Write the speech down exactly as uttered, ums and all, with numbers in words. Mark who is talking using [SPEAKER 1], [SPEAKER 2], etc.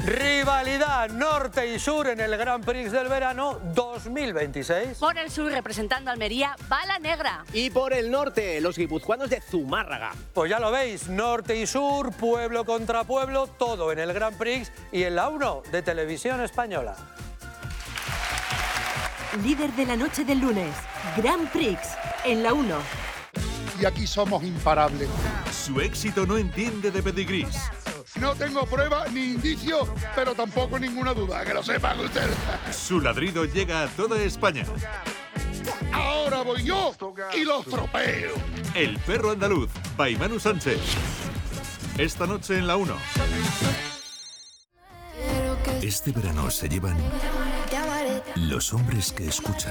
[SPEAKER 1] Rivalidad norte y sur en el Grand Prix del verano dos mil veintiséis.
[SPEAKER 2] Por el sur, representando a Almería, Bala Negra.
[SPEAKER 3] Y por el norte, los guipuzcoanos de Zumárraga.
[SPEAKER 1] Pues ya lo veis, norte y sur, pueblo contra pueblo, todo en el Grand Prix y en la uno de Televisión Española.
[SPEAKER 4] Líder de la noche del lunes, Grand Prix, en la uno.
[SPEAKER 5] Y aquí somos imparables.
[SPEAKER 6] Su éxito no entiende de pedigrís.
[SPEAKER 5] No tengo prueba ni indicio, pero tampoco ninguna duda, que lo sepan ustedes.
[SPEAKER 6] Su ladrido llega a toda España.
[SPEAKER 5] Ahora voy yo y los tropeo.
[SPEAKER 6] El perro andaluz, by Manu Sánchez. Esta noche en la uno.
[SPEAKER 7] Este verano se llevan los hombres que escuchan.